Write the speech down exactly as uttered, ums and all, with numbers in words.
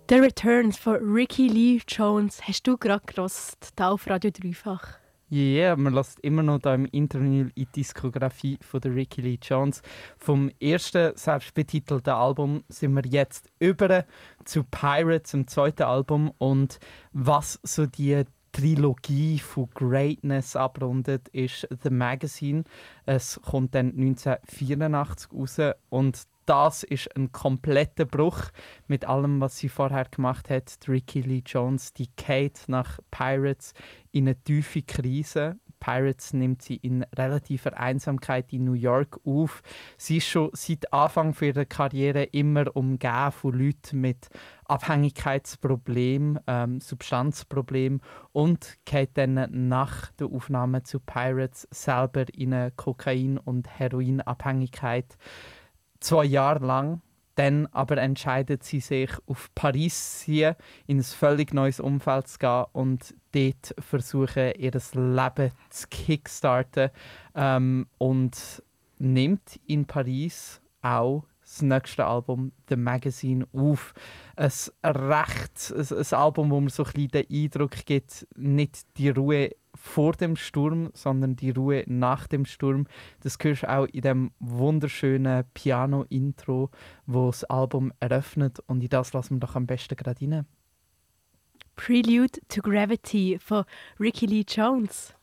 The Return von Ricky Lee Jones hast du gerade gehört, hier auf Radio Dreifach. Ja, yeah, man lässt immer noch da im Interview in die Diskografie von der Ricky Lee Jones. Vom ersten selbstbetitelten Album sind wir jetzt über zu Pirates, dem zweiten Album. Und was so die Trilogie von Greatness abrundet, ist The Magazine. Es kommt dann neunzehnhundertvierundachtzig raus und das ist ein kompletter Bruch mit allem, was sie vorher gemacht hat. Die Ricky Lee Jones, die geht nach Pirates in eine tiefe Krise. Pirates nimmt sie in relativer Einsamkeit in New York auf. Sie ist schon seit Anfang ihrer Karriere immer umgeben von Leuten mit Abhängigkeitsproblemen, ähm, Substanzproblemen und geht dann nach der Aufnahme zu Pirates selber in eine Kokain- und Heroinabhängigkeit. Zwei Jahre lang. Dann aber entscheidet sie sich, auf Paris zu ziehen, in ein völlig neues Umfeld zu gehen und dort versuchen, ihr Leben zu kickstarten. Ähm, und nimmt in Paris auch das nächste Album, The Magazine, auf. Ein recht, ein, ein Album, wo mir so ein bisschen den Eindruck gibt, nicht die Ruhe vor dem Sturm, sondern die Ruhe nach dem Sturm. Das hörst du auch in dem wunderschönen Piano-Intro, wo das Album eröffnet. Und in das lassen wir doch am besten gerade rein. Prelude to Gravity von Ricky Lee Jones.